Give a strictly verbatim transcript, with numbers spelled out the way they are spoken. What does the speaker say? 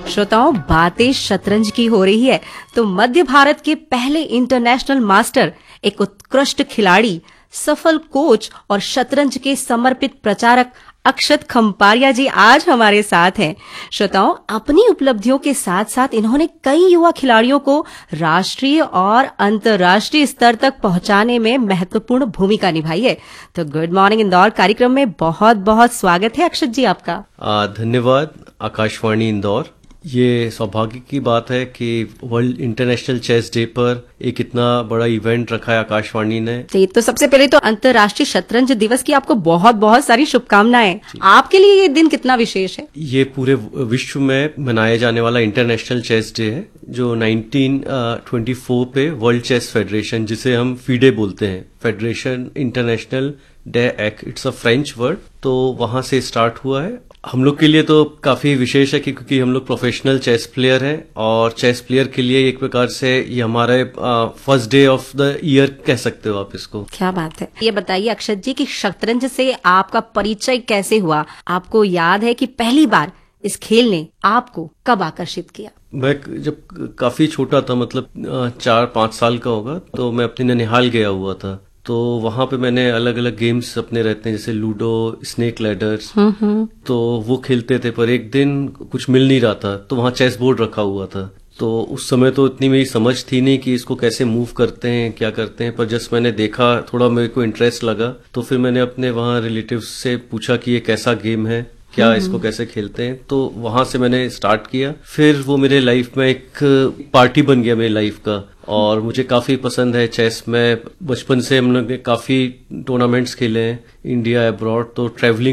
श्रोताओं, बातें शतरंज की हो रही है तो मध्य भारत के पहले इंटरनेशनल मास्टर, एक उत्कृष्ट खिलाड़ी, सफल कोच और शतरंज के समर्पित प्रचारक अक्षत खम्पारिया जी आज हमारे साथ हैं। श्रोताओं, अपनी उपलब्धियों के साथ साथ इन्होंने कई युवा खिलाड़ियों को राष्ट्रीय और अंतर्राष्ट्रीय स्तर तक पहुंचाने में महत्वपूर्ण भूमिका निभाई है। तो गुड मॉर्निंग इंदौर कार्यक्रम में बहुत बहुत स्वागत है अक्षत जी आपका। धन्यवाद आकाशवाणी इंदौर। ये सौभाग्य की बात है कि वर्ल्ड इंटरनेशनल चेस डे पर एक इतना बड़ा इवेंट रखा है आकाशवाणी ने। तो सबसे पहले तो अंतर्राष्ट्रीय शतरंज दिवस की आपको बहुत बहुत सारी शुभकामनाएं। आपके लिए ये दिन कितना विशेष है? ये पूरे विश्व में मनाया जाने वाला इंटरनेशनल चेस डे है, जो नाइनटीन ट्वेंटी फोर पे वर्ल्ड चेस फेडरेशन, जिसे हम फीडे बोलते हैं, federation international day act, it's a French word, तो वहां से स्टार्ट हुआ है। हम लोग के लिए तो काफी विशेष है कि क्योंकि हम लोग प्रोफेशनल चेस प्लेयर हैं और चेस प्लेयर के लिए एक प्रकार से ये हमारे first day of the year कह सकते हो आप इसको। क्या बात है। ये बताइए अक्षत जी कि शतरंज से आपका परिचय कैसे हुआ? आपको याद है कि पहली बार इस खेल ने आपको कब आकर्षित किया? मैं जब काफी छोटा था, मतलब चार पांच साल का होगा, तो मैं अपने ननिहाल गया हुआ था। तो वहां पे मैंने अलग अलग गेम्स अपने रहते हैं, जैसे लूडो, स्नेक लैडर्स, तो वो खेलते थे। पर एक दिन कुछ मिल नहीं रहा था, तो वहां चेस बोर्ड रखा हुआ था। तो उस समय तो इतनी मेरी समझ थी नहीं कि इसको कैसे मूव करते हैं, क्या करते हैं, पर जस्ट मैंने देखा, थोड़ा मेरे को इंटरेस्ट लगा, तो फिर मैंने अपने वहां रिलेटिव्स से पूछा कि ये कैसा गेम है, क्या इसको कैसे खेलते हैं। तो वहां से मैंने स्टार्ट किया। फिर वो मेरे लाइफ में एक पार्टी बन गया मेरी लाइफ का, और मुझे काफी पसंद है चेस में। बचपन से हम लोग ने काफी टूर्नामेंट्स खेले हैं इंडिया अब्रॉड, तो ट्रैवलिंग